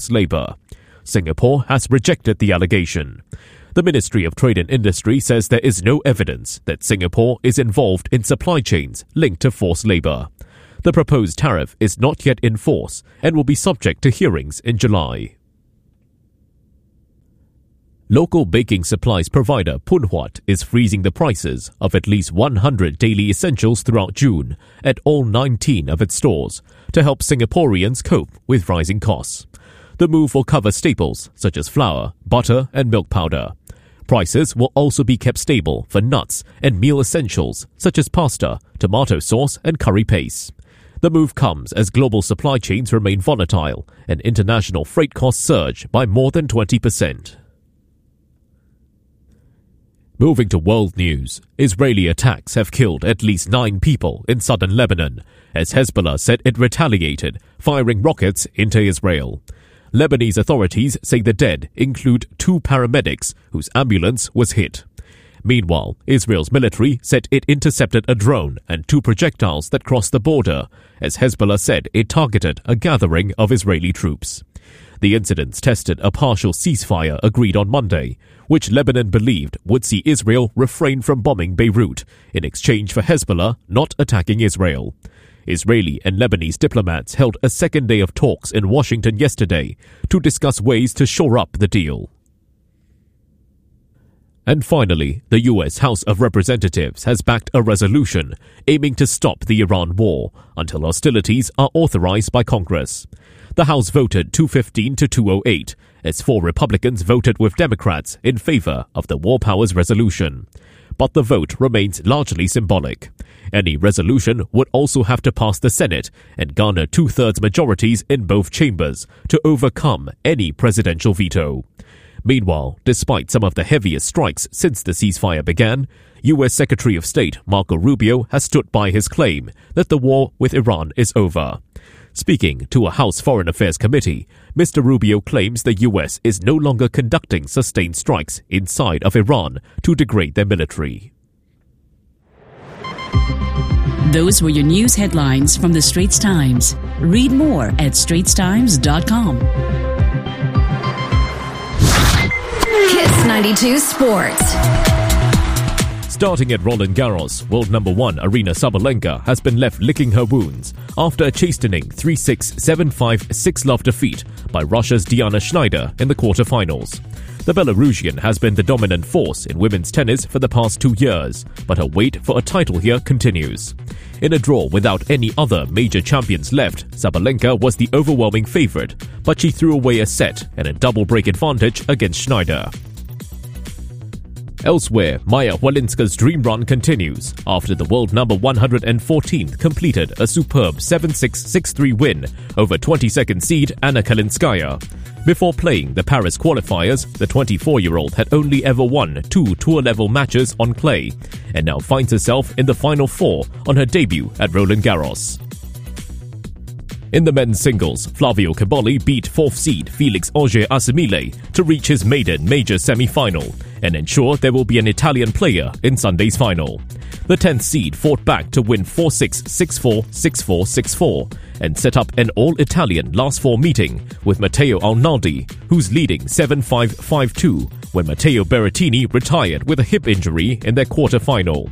labour. Singapore has rejected the allegation. The Ministry of Trade and Industry says there is no evidence that Singapore is involved in supply chains linked to forced labour. The proposed tariff is not yet in force and will be subject to hearings in July. Local baking supplies provider Phoon Huat is freezing the prices of at least 100 daily essentials throughout June at all 19 of its stores to help Singaporeans cope with rising costs. The move will cover staples such as flour, butter and milk powder. Prices will also be kept stable for nuts and meal essentials such as pasta, tomato sauce and curry paste. The move comes as global supply chains remain volatile and international freight costs surge by more than 20%. Moving to world news, Israeli attacks have killed at least 9 people in southern Lebanon, as Hezbollah said it retaliated, firing rockets into Israel. Lebanese authorities say the dead include 2 paramedics whose ambulance was hit. Meanwhile, Israel's military said it intercepted a drone and 2 projectiles that crossed the border, as Hezbollah said it targeted a gathering of Israeli troops. The incidents tested a partial ceasefire agreed on Monday, which Lebanon believed would see Israel refrain from bombing Beirut in exchange for Hezbollah not attacking Israel. Israeli and Lebanese diplomats held a second day of talks in Washington yesterday to discuss ways to shore up the deal. And finally, the U.S. House of Representatives has backed a resolution aiming to stop the Iran war until hostilities are authorized by Congress. The House voted 215 to 208, as 4 Republicans voted with Democrats in favor of the War Powers Resolution. But the vote remains largely symbolic. Any resolution would also have to pass the Senate and garner 2/3 majorities in both chambers to overcome any presidential veto. Meanwhile, despite some of the heaviest strikes since the ceasefire began, U.S. Secretary of State Marco Rubio has stood by his claim that the war with Iran is over. Speaking to a House Foreign Affairs Committee, Mr. Rubio claims the U.S. is no longer conducting sustained strikes inside of Iran to degrade their military. Those were your news headlines from the Straits Times. Read more at straitstimes.com. Kiss 92 Sports. Starting at Roland Garros, world number 1 Aryna Sabalenka has been left licking her wounds after a chastening 3-6, 7-5, 6-love defeat by Russia's Diana Schneider in the quarterfinals. The Belarusian has been the dominant force in women's tennis for the past 2 years, but her wait for a title here continues. In a draw without any other major champions left, Sabalenka was the overwhelming favourite, but she threw away a set and a double break advantage against Schneider. Elsewhere, Maya Walinska's dream run continues after the world number 114th completed a superb 7-6, 6-3 win over 22nd seed Anna Kalinskaya. Before playing the Paris qualifiers, the 24-year-old had only ever won 2 tour-level matches on clay and now finds herself in the Final 4 on her debut at Roland Garros. In the men's singles, Flavio Cobolli beat 4th seed Felix Auger-Aliassime to reach his maiden major semi-final and ensure there will be an Italian player in Sunday's final. The 10th seed fought back to win 4-6, 6-4, 6-4, 6-4 and set up an all-Italian last 4 meeting with Matteo Arnaldi, who's leading 7-5, 5-2 when Matteo Berrettini retired with a hip injury in their quarter-final.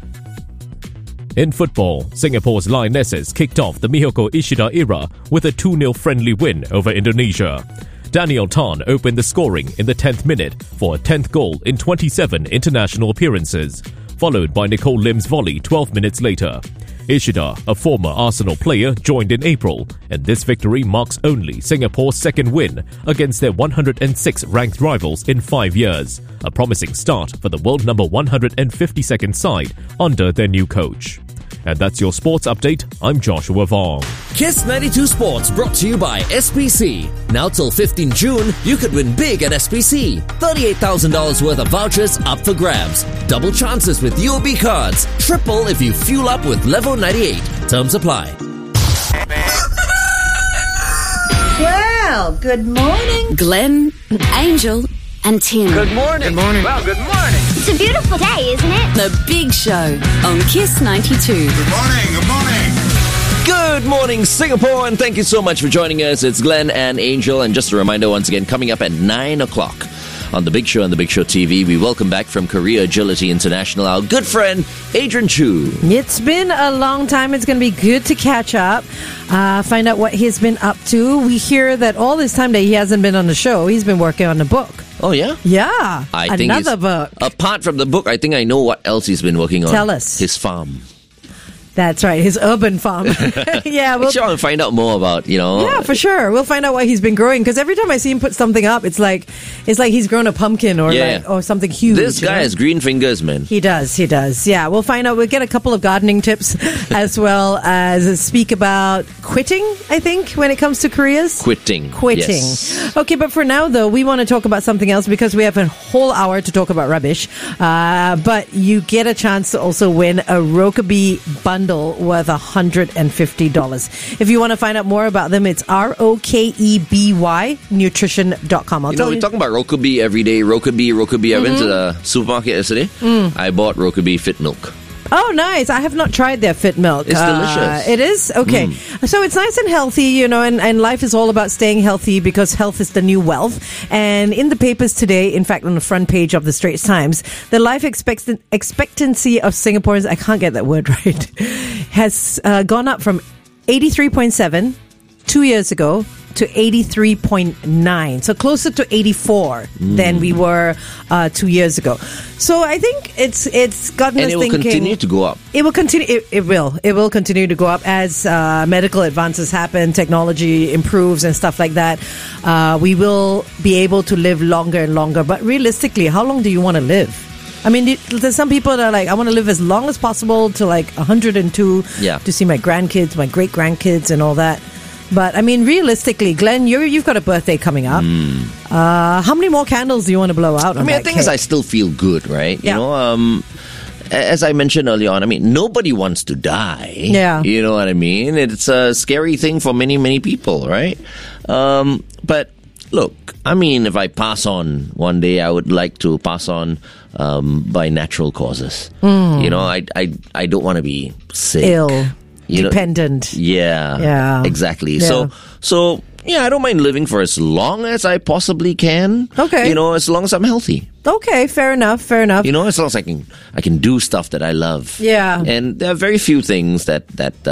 In football, Singapore's Lionesses kicked off the Mihoko Ishida era with a 2-0 friendly win over Indonesia. Daniel Tan opened the scoring in the 10th minute for a 10th goal in 27 international appearances, followed by Nicole Lim's volley 12 minutes later. Ishida, a former Arsenal player, joined in April, and this victory marks only Singapore's second win against their 106th ranked rivals in 5 years, a promising start for the world number 152nd side under their new coach. And that's your sports update. I'm Joshua Vong. Kiss 92 Sports brought to you by SPC. Now till 15 June, you could win big at SPC. $38,000 worth of vouchers up for grabs. Double chances with UOB cards. Triple if you fuel up with Level 98. Terms apply. Well, good morning. Glenn, Angel, and Tim. Good morning. Good morning. Well, good morning. It's a beautiful day, isn't it? The Big Show on Kiss 92. Good morning. Good morning. Good morning, Singapore, and thank you so much for joining us. It's Glenn and Angel, and just a reminder once again, coming up at 9 o'clock on The Big Show and The Big Show TV, we welcome back from Korea Agility International our good friend, Adrian Chu. It's been a long time. It's going to be good to catch up, find out what he's been up to. We hear that all this time that he hasn't been on the show, he's been working on a book. Oh, yeah? Yeah, another book. Apart from the book, I think I know what else he's been working on. Tell us. His farm. That's right, his urban farm. Yeah, I want to find out more about, Yeah, for sure. We'll find out what he's been growing, because every time I see him put something up, it's like he's grown a pumpkin or or something huge. This guy has green fingers, man. He does. Yeah, we'll find out. We'll get a couple of gardening tips as well as speak about quitting, I think, when it comes to careers. Quitting. Yes. Okay, but for now, though, we want to talk about something else because we have a whole hour to talk about rubbish. But you get a chance to also win a Rokeby bundle worth $150. If you want to find out more about them, it's ROKEBY nutrition.com. We're talking about Rokeby every day. Rokeby. I went to the supermarket yesterday. I bought Rokeby Fit Milk. Oh, nice. I have not tried their Fit Milk. It's delicious. It is? Okay. So it's nice and healthy, and life is all about staying healthy because health is the new wealth. And in the papers today, in fact, on the front page of the Straits Times, the life expectancy of Singaporeans, I can't get that word right, has gone up from 83.7 2 years ago to 83.9, so closer to 84 than we were 2 years ago. So I think it's gotten us thinking. And it will continue to go up. It will continue. It will continue to go up as medical advances happen, technology improves, and stuff like that. We will be able to live longer and longer. But realistically, how long do you want to live? I mean, there's some people that are like, I want to live as long as possible to like 102 to see my grandkids, my great grandkids, and all that. But, I mean, realistically, Glenn, you've got a birthday coming up. How many more candles do you want to blow out on the thing is, I still feel good, right? Yeah. As I mentioned earlier on, I mean, nobody wants to die. Yeah. You know what I mean? It's a scary thing for many, many people, right? But, look, I mean, if I pass on one day, I would like to pass on by natural causes. I don't want to be sick. Ill. Dependent. Yeah. Exactly. Yeah. So I don't mind living for as long as I possibly can. Okay. As long as I'm healthy. Okay, fair enough. As long as I can do stuff that I love. Yeah. And there are very few things that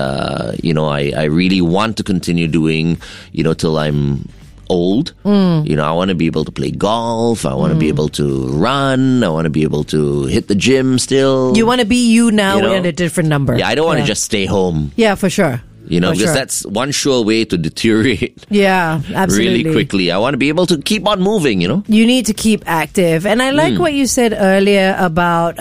I really want to continue doing, till I'm old. I want to be able to play golf. I want to be able to run. I want to be able to hit the gym still. You want to be you now at a different number. Yeah, I don't want to just stay home. Yeah, for sure. Because that's one sure way to deteriorate. Yeah, absolutely. Really quickly. I want to be able to keep on moving, You need to keep active. And I like what you said earlier about...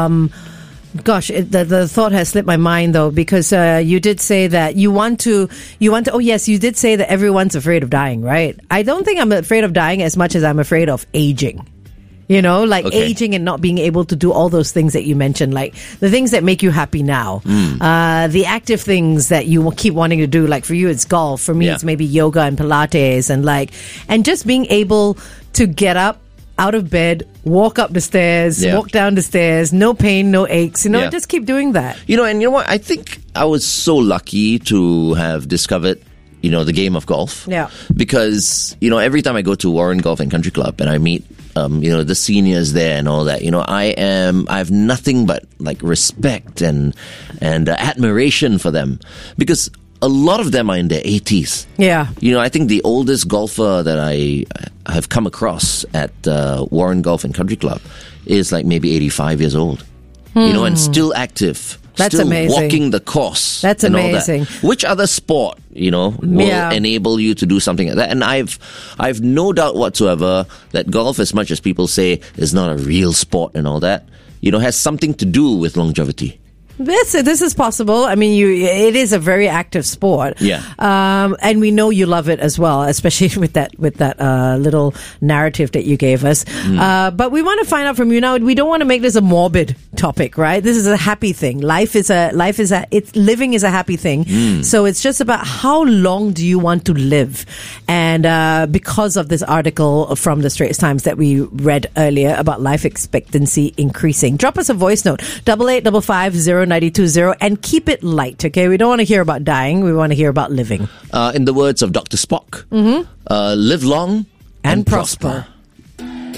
the thought has slipped my mind though, because you did say that you want to. Oh yes, you did say that everyone's afraid of dying, right? I don't think I'm afraid of dying as much as I'm afraid of aging. Aging and not being able to do all those things that you mentioned, like the things that make you happy now, the active things that you keep wanting to do. Like for you, it's golf. For me, it's maybe yoga and Pilates, and just being able to get up out of bed, walk up the stairs, walk down the stairs, no pain, no aches, just keep doing that. And you know what? I think I was so lucky to have discovered, the game of golf. Yeah. Because, every time I go to Warren Golf and Country Club and I meet, the seniors there and all that, I have nothing but like respect and admiration for them, because a lot of them are in their 80s. Yeah. I think the oldest golfer that I have come across at Warren Golf and Country Club is like maybe 85 years old. And still active. That's still amazing. Walking the course. That's amazing. That. Which other sport, will enable you to do something like that? And I've no doubt whatsoever that golf, as much as people say is not a real sport and all that, has something to do with longevity. This is possible. I mean, it is a very active sport. Yeah. And we know you love it as well, especially with that little narrative that you gave us. But we want to find out from you now. We don't want to make this a morbid topic, right? This is a happy thing. Living is a happy thing. So it's just about how long do you want to live? And because of this article from the Straits Times that we read earlier about life expectancy increasing, drop us a voice note 885509 920 and keep it light, okay? We don't want to hear about dying. We want to hear about living. In the words of Dr. Spock, live long and prosper.